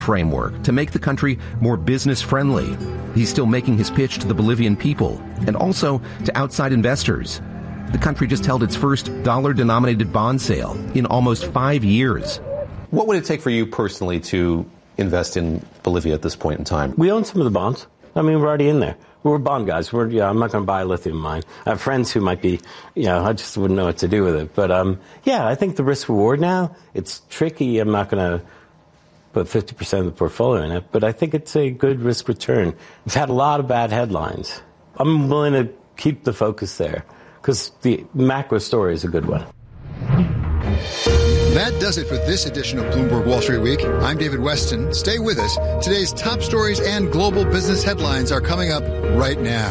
framework to make the country more business-friendly. He's still making his pitch to the Bolivian people and also to outside investors. The country just held its first dollar-denominated bond sale in almost 5 years. What would it take for you personally to invest in Bolivia at this point in time? We own some of the bonds. I mean, we're already in there. We're bond guys. I'm not going to buy a lithium mine. I have friends who might be, I just wouldn't know what to do with it. But, I think the risk-reward now, it's tricky. I'm not going to put 50% of the portfolio in it, but I think it's a good risk-return. We've had a lot of bad headlines. I'm willing to keep the focus there because the macro story is a good one. That does it for this edition of Bloomberg Wall Street Week. I'm David Weston. Stay with us. Today's top stories and global business headlines are coming up right now.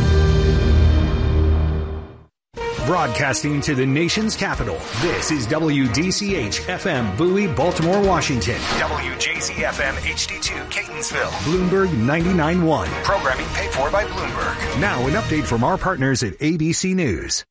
Broadcasting to the nation's capital, this is WDCH-FM Bowie, Baltimore, Washington. WJZ-FM HD2 Catonsville. Bloomberg 99.1. Programming paid for by Bloomberg. Now an update from our partners at ABC News.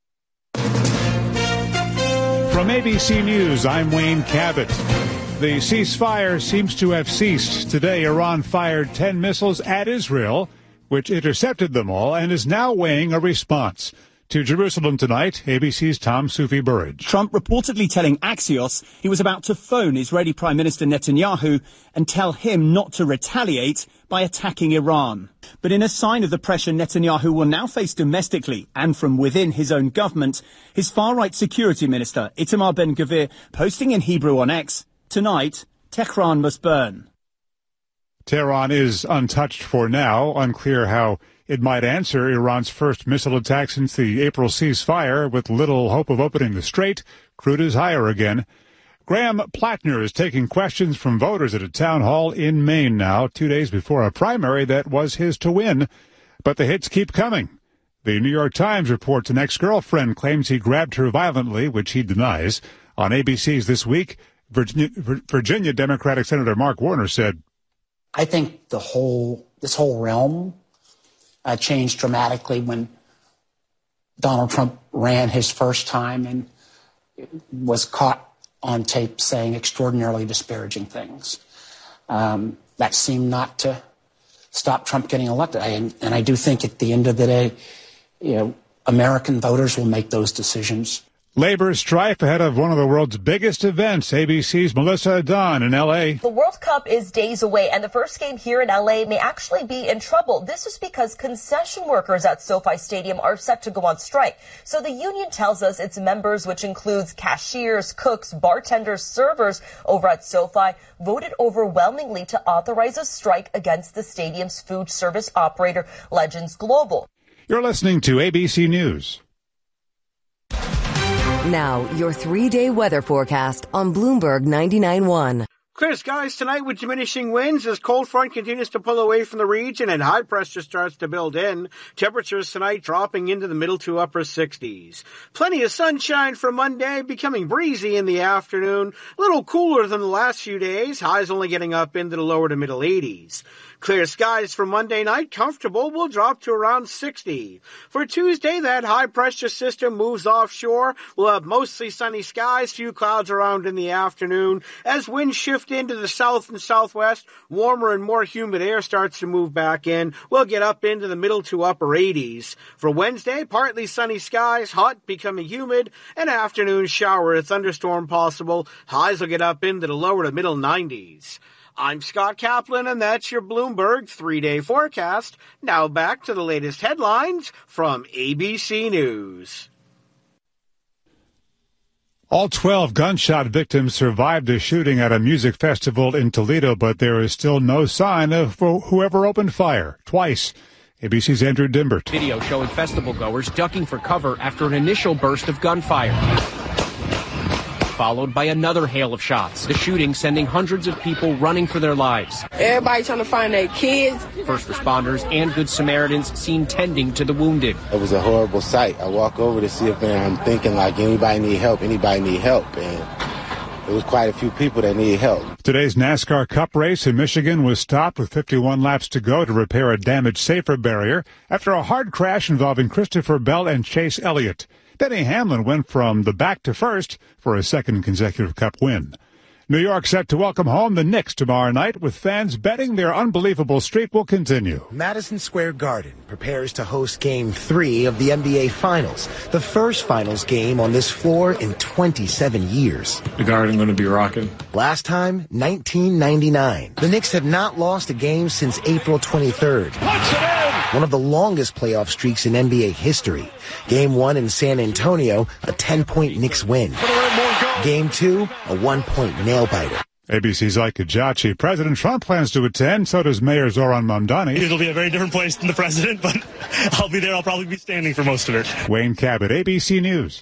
From ABC News, I'm Wayne Cabot. The ceasefire seems to have ceased. Today, Iran fired 10 missiles at Israel, which intercepted them all, and is now weighing a response. To Jerusalem tonight, ABC's Tom Sufi-Burridge. Trump reportedly telling Axios he was about to phone Israeli Prime Minister Netanyahu and tell him not to retaliate by attacking Iran. But in a sign of the pressure Netanyahu will now face domestically and from within his own government, his far-right security minister, Itamar Ben-Gvir, posting in Hebrew on X, tonight, Tehran must burn. Tehran is untouched for now. Unclear how it might answer Iran's first missile attack since the April ceasefire, with little hope of opening the strait. Crude is higher again. Graham Plattner is taking questions from voters at a town hall in Maine now, 2 days before a primary that was his to win. But the hits keep coming. The New York Times reports an ex-girlfriend claims he grabbed her violently, which he denies. On ABC's This Week, Virginia Democratic Senator Mark Warner said, I think this whole realm changed dramatically when Donald Trump ran his first time and was caught on tape saying extraordinarily disparaging things. That seemed not to stop Trump getting elected. And I do think at the end of the day, American voters will make those decisions. Labor strife ahead of one of the world's biggest events. ABC's Melissa Adon in L.A. The World Cup is days away, and the first game here in L.A. may actually be in trouble. This is because concession workers at SoFi Stadium are set to go on strike. So the union tells us its members, which includes cashiers, cooks, bartenders, servers over at SoFi, voted overwhelmingly to authorize a strike against the stadium's food service operator, Legends Global. You're listening to ABC News. Now, your 3-day weather forecast on Bloomberg 99.1. Clear skies tonight with diminishing winds as cold front continues to pull away from the region and high pressure starts to build in. Temperatures tonight dropping into the middle to upper 60s. Plenty of sunshine for Monday, becoming breezy in the afternoon. A little cooler than the last few days. Highs only getting up into the lower to middle 80s. Clear skies for Monday night, comfortable, will drop to around 60. For Tuesday, that high-pressure system moves offshore. We'll have mostly sunny skies, few clouds around in the afternoon. As winds shift into the south and southwest, warmer and more humid air starts to move back in. We'll get up into the middle to upper 80s. For Wednesday, partly sunny skies, hot, becoming humid, an afternoon shower or thunderstorm possible. Highs will get up into the lower to middle 90s. I'm Scott Kaplan, and that's your Bloomberg 3-day forecast. Now back to the latest headlines from ABC News. All 12 gunshot victims survived a shooting at a music festival in Toledo, but there is still no sign of whoever opened fire twice. ABC's Andrew Dimbert. Video showing festival goers ducking for cover after an initial burst of gunfire, followed by another hail of shots. The shooting sending hundreds of people running for their lives. Everybody trying to find their kids. First responders and Good Samaritans seen tending to the wounded. It was a horrible sight. I walk over to see if I'm thinking like anybody need help, and there was quite a few people that need help. Today's NASCAR Cup race in Michigan was stopped with 51 laps to go to repair a damaged safer barrier after a hard crash involving Christopher Bell and Chase Elliott. Denny Hamlin went from the back to first for a second consecutive Cup win. New York set to welcome home the Knicks tomorrow night, with fans betting their unbelievable streak will continue. Madison Square Garden prepares to host Game 3 of the NBA Finals, the first Finals game on this floor in 27 years. The Garden going to be rocking. Last time, 1999. The Knicks have not lost a game since April 23rd. One of the longest playoff streaks in NBA history. Game 1 in San Antonio, a 10-point Knicks win. Game 2, a 1-point nail-biter. ABC's Ike Kajachi. President Trump plans to attend, so does Mayor Zoran Mamdani. It'll be a very different place than the president, but I'll be there. I'll probably be standing for most of it. Wayne Cabot, ABC News.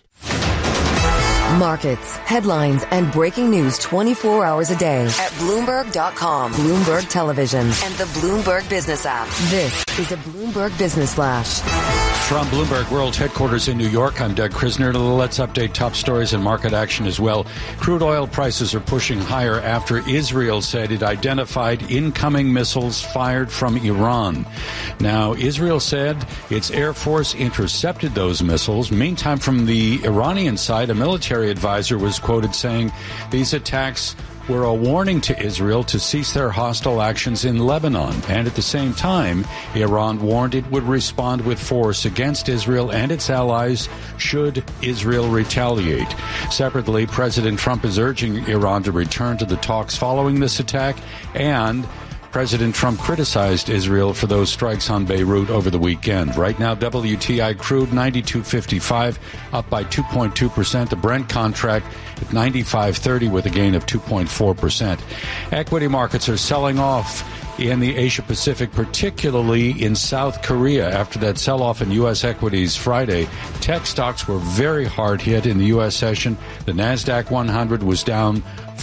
Markets, headlines, and breaking news 24 hours a day at Bloomberg.com, Bloomberg Television, and the Bloomberg Business app. This is a Bloomberg Business Flash. From Bloomberg World Headquarters in New York, I'm Doug Krisner. Let's update top stories and market action as well. Crude oil prices are pushing higher after Israel said it identified incoming missiles fired from Iran. Now, Israel said its Air Force intercepted those missiles. Meantime, from the Iranian side, a military advisor was quoted saying these attacks were a warning to Israel to cease their hostile actions in Lebanon. And at the same time, Iran warned it would respond with force against Israel and its allies should Israel retaliate. Separately, President Trump is urging Iran to return to the talks following this attack, and President Trump criticized Israel for those strikes on Beirut over the weekend. Right now, WTI crude 92.55, up by 2.2%. The Brent contract at 95.30 with a gain of 2.4%. Equity markets are selling off in the Asia Pacific, particularly in South Korea after that sell-off in U.S. equities Friday. Tech stocks were very hard hit in the U.S. session. The NASDAQ 100 was down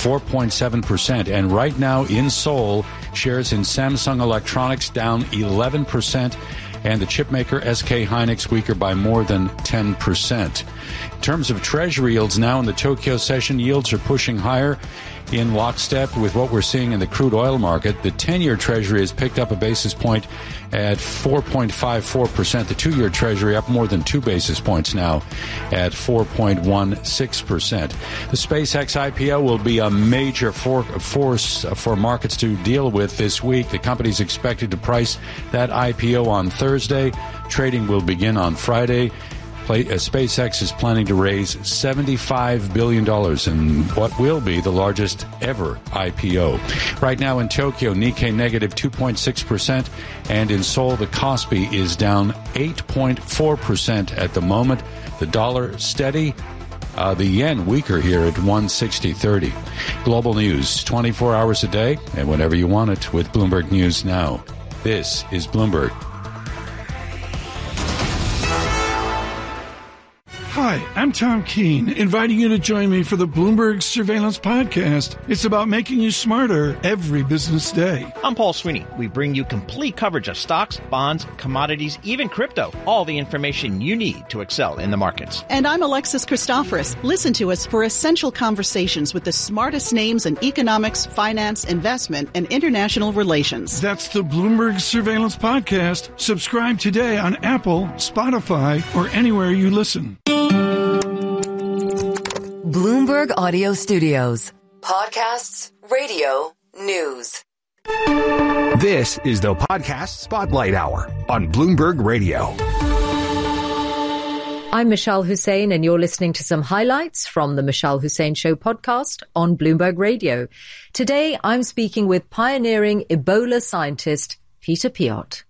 4.7%. And right now in Seoul, shares in Samsung Electronics down 11%. And the chipmaker SK Hynix weaker by more than 10%. In terms of Treasury yields now in the Tokyo session, yields are pushing higher in lockstep with what we're seeing in the crude oil market. The 10-year Treasury has picked up a basis point at 4.54%. The 2-year Treasury up more than 2 basis points now at 4.16%. The SpaceX IPO will be a major force for markets to deal with this week. The company's expected to price that IPO on Thursday. Trading will begin on Friday. SpaceX is planning to raise $75 billion in what will be the largest ever IPO. Right now in Tokyo, Nikkei negative 2.6%, and in Seoul, the Kospi is down 8.4% at the moment. The dollar steady. The yen weaker here at 160.30. Global news 24 hours a day and whenever you want it with Bloomberg News Now. This is Bloomberg. Hi, I'm Tom Keene, inviting you to join me for the Bloomberg Surveillance Podcast. It's about making you smarter every business day. I'm Paul Sweeney. We bring you complete coverage of stocks, bonds, commodities, even crypto. All the information you need to excel in the markets. And I'm Alexis Christoforous. Listen to us for essential conversations with the smartest names in economics, finance, investment, and international relations. That's the Bloomberg Surveillance Podcast. Subscribe today on Apple, Spotify, or anywhere you listen. Bloomberg Audio Studios. Podcasts, radio, news. This is the Podcast Spotlight Hour on Bloomberg Radio. I'm Michelle Hussein, and you're listening to some highlights from the Michelle Hussein Show podcast on Bloomberg Radio. Today, I'm speaking with pioneering Ebola scientist Peter Piot.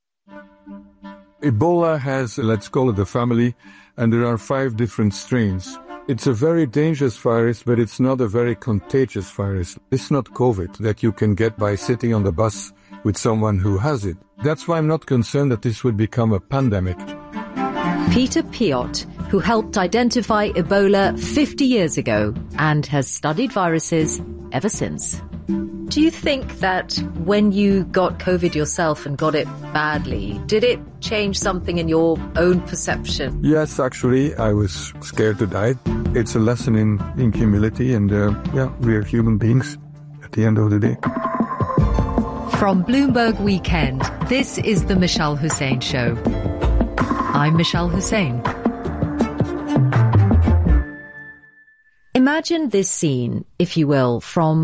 Ebola has, let's call it a family, and there are 5 different strains. It's a very dangerous virus, but it's not a very contagious virus. It's not COVID that you can get by sitting on the bus with someone who has it. That's why I'm not concerned that this would become a pandemic. Peter Piot, who helped identify Ebola 50 years ago and has studied viruses ever since. Do you think that when you got COVID yourself and got it badly, did it change something in your own perception? Yes, actually, I was scared to die. It's a lesson in humility, and we're human beings at the end of the day. From Bloomberg Weekend, this is the Michelle Hussein Show. I'm Michelle Hussein. Imagine this scene, if you will, from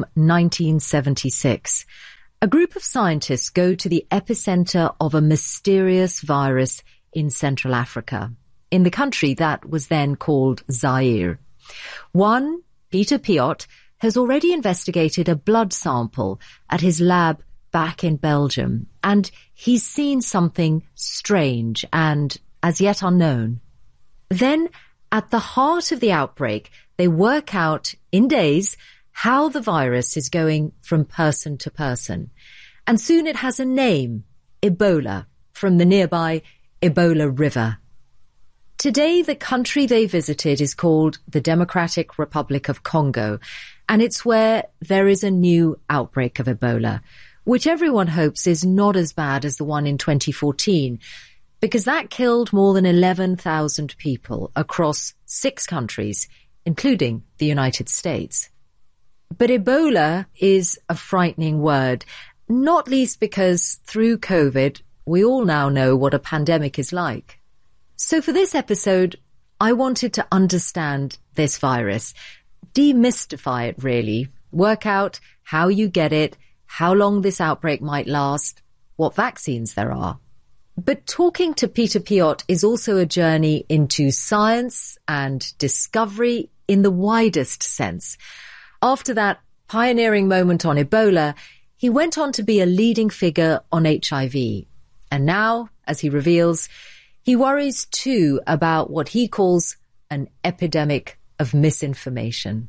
1976. A group of scientists go to the epicenter of a mysterious virus in Central Africa, in the country that was then called Zaire. One, Peter Piot, has already investigated a blood sample at his lab back in Belgium, and he's seen something strange and as yet unknown. Then, at the heart of the outbreak, they work out in days how the virus is going from person to person. And soon it has a name, Ebola, from the nearby Ebola River. Today, the country they visited is called the Democratic Republic of Congo, and it's where there is a new outbreak of Ebola, which everyone hopes is not as bad as the one in 2014, because that killed more than 11,000 people across 6 countries, including the United States. But Ebola is a frightening word, not least because through COVID, we all now know what a pandemic is like. So for this episode, I wanted to understand this virus, demystify it really, work out how you get it, how long this outbreak might last, what vaccines there are. But talking to Peter Piot is also a journey into science and discovery in the widest sense. After that pioneering moment on Ebola, he went on to be a leading figure on HIV. And now, as he reveals, he worries too about what he calls an epidemic of misinformation.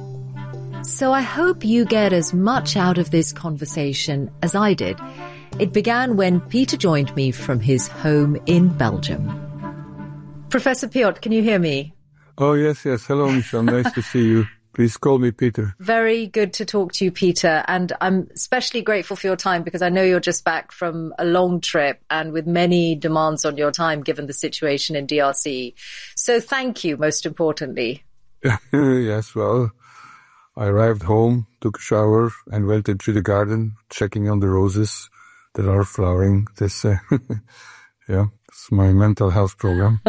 So I hope you get as much out of this conversation as I did. It began when Peter joined me from his home in Belgium. Professor Piot, can you hear me? Oh, yes. Hello, Michelle. Nice to see you. Please call me Peter. Very good to talk to you, Peter. And I'm especially grateful for your time because I know you're just back from a long trip and with many demands on your time given the situation in DRC. So thank you, most importantly. Yes, well, I arrived home, took a shower and went into the garden, checking on the roses that are flowering. This, it's my mental health program.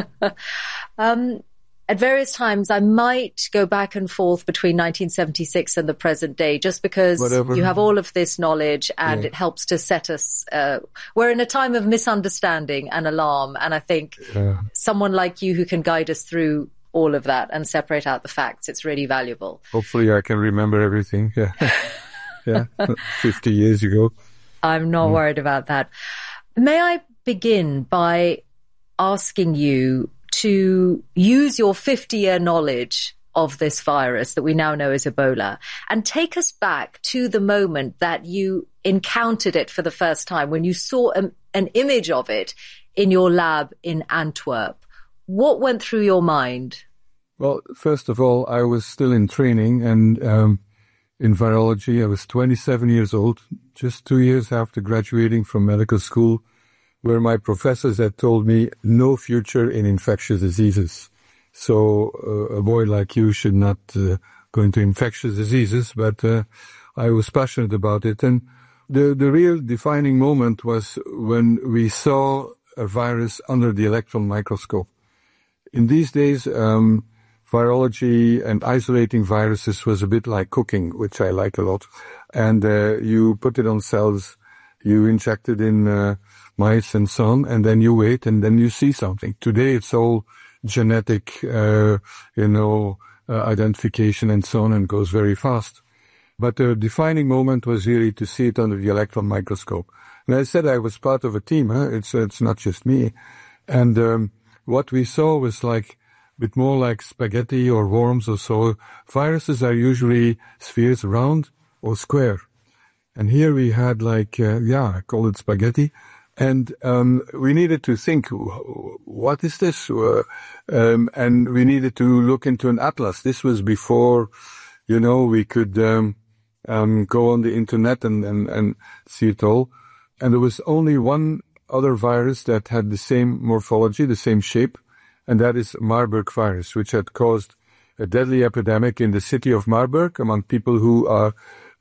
At various times, I might go back and forth between 1976 and the present day, just because you have all of this knowledge and it helps to set us. We're in a time of misunderstanding and alarm, and I think someone like you who can guide us through all of that and separate out the facts, it's really valuable. Hopefully I can remember everything. Yeah, 50 years ago. I'm not worried about that. May I begin by asking you to use your 50-year knowledge of this virus that we now know as Ebola and take us back to the moment that you encountered it for the first time, when you saw an image of it in your lab in Antwerp. What went through your mind? Well, first of all, I was still in training and in virology. I was 27 years old, just 2 years after graduating from medical school, where my professors had told me no future in infectious diseases. So a boy like you should not go into infectious diseases, but I was passionate about it. And the real defining moment was when we saw a virus under the electron microscope. In these days, virology and isolating viruses was a bit like cooking, which I like a lot. And you put it on cells, you inject it in mice and so on, and then you wait, and then you see something. Today it's all genetic, identification and so on, and goes very fast. But the defining moment was really to see it under the electron microscope. And I said I was part of a team. It's not just me. And what we saw was like a bit more like spaghetti or worms or so. Viruses are usually spheres, round or square. And here we had I call it spaghetti. And we needed to think, what is this? And we needed to look into an atlas. This was before, we could go on the internet and see it all. And there was only one other virus that had the same morphology, the same shape, and that is Marburg virus, which had caused a deadly epidemic in the city of Marburg among people who are,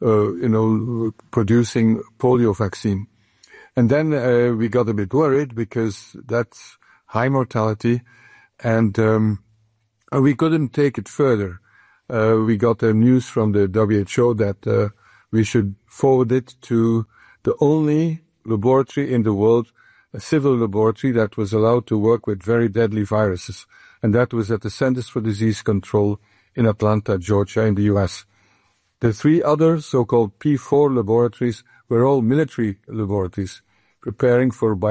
producing polio vaccine. And then we got a bit worried because that's high mortality, and we couldn't take it further. we got the news from the WHO that we should forward it to the only laboratory in the world, a civil laboratory that was allowed to work with very deadly viruses. And that was at the Centers for Disease Control in Atlanta, Georgia, in the U.S. The 3 other so-called P4 laboratories were all military laboratories preparing for